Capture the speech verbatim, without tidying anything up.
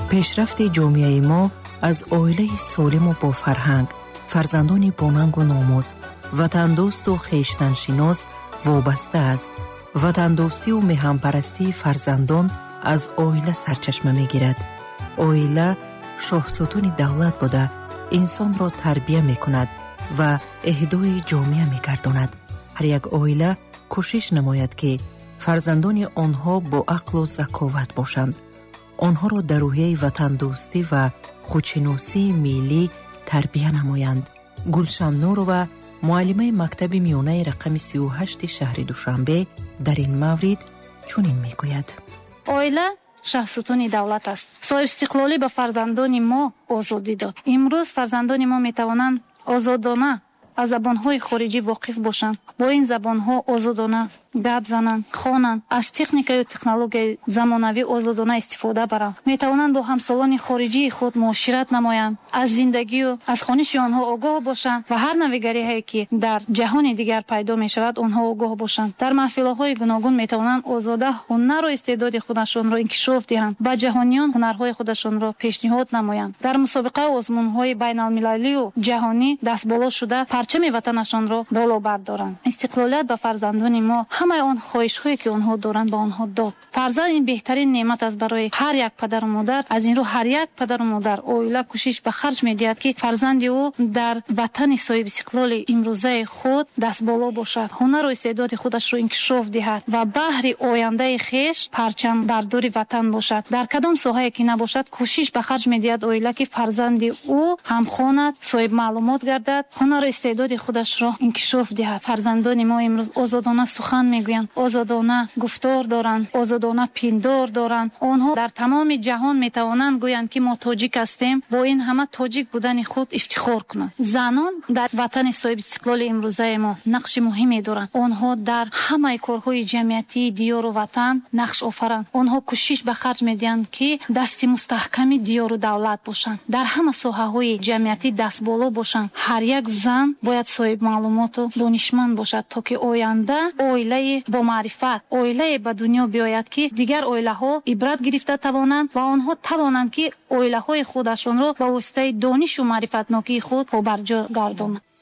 пешрафти ҷомеаи мо аз оилаи солиму бофарҳанг, фарзандони бонангу номус, ватандосту хештаншинос вобаста аст. ватандостию меҳампарастии фарзандон аз оила сарчашма мегирад. оила шоҳсутуни давлат буда инсонро тарбия мекунад ва эҳдои ҷомеа мегардонад. ҳар як оила кӯшиш намояд ки фарзандони онҳо бо ақлу заковат бошанд. онҳоро дар рӯҳияи ватандостӣ ва худшиносии миллӣ тарбия намоянд. гулшан нурова, муаллимаи мактаби миёнаи рақами сию ҳашти шаҳри Душанбе, дар ин маврид чунин мегӯяд. оила шаҳсутуни давлат аст. соҳибистиқлолӣ ба фарзандони мо озодӣ дод. имрӯз фарзандони мо метавонанд озодона аз забонҳои хориҷӣ воқиф бошанд. бо ин забонҳо озодона гап зананд, хонанд, аз техникаю технологияи замонавӣ озодона истифода баранд. метавонанд бо ҳамсолони хориҷии худ муошират намоянд, аз зиндагию аз хониши онҳо огоҳ бошанд ва ҳар навигариҳое ки дар ҷаҳони дигар пайдо мешавад, онҳо огоҳ бошанд. дар маҳфилҳои гуногун метавонанд озода ҳунару истеъдоди худашонро инкишоф диҳанд, ба ҷаҳониён ҳунарҳои худашонро пешниҳод намоянд. дар мусобиқаи озмунҳои байналмилалию ҷаҳонӣ дастболо шуда парчами ватанашонро боло бардоранд. истиқлолият ба фарзандони мо ҳамаи он хоҳишҳое ки онҳо доранд ба онҳо дод. фарзанд ин беҳтарин неъмат аст барои ҳар як падару модар. аз ин рӯ ҳар як падару модар оила кӯшиш ба харҷ медиҳад ки фарзанди ӯ дар ватани соҳибистиқлоли имрӯзаи худ дастболо бошад, ҳунару истеъдоди худашро инкишоф диҳад ва баҳри ояндаи хеш парчамбардори ватан бошад. дар кадом соҳае ки набошад, кӯшиш ба харҷ медиҳад оила ки фарзанди ӯ ҳам хонад, соҳиб маълумот гардад, ҳунару истеъдоди худашро инкишоф диҳад. фарзандони мо имрӯз озодона сухан мегӯянд, озодона гуфтор доранд, озодона пиндор доранд. онҳо дар тамоми ҷаҳон метавонанд гӯянд ки мо тоҷик ҳастем, бо ин ҳама тоҷик будани худ ифтихор кунанд. занон дар ватани соҳибистиқлоли имрӯзаи мо нақши муҳиме доранд. онҳо дар ҳамаи корҳои ҷамъиятии диёру ватан нақш офаранд. онҳо кӯшиш ба харҷ медиҳанд ки дасти мустаҳками диёру давлат бошанд, дар ҳама соҳаҳои ҷамъиятӣ дастболо бошанд. ҳар як зан бояд соҳиб маълумоту донишманд бошад, то ки оянда оилаи бо маърифат, оилае ба дунё биёяд ки дигар оилаҳо ибрат гирифта тавонанд ва онҳо тавонанд ки оилаҳои худашонро ба воситаи донишу маърифатнокии худ побарҷо гардонанд.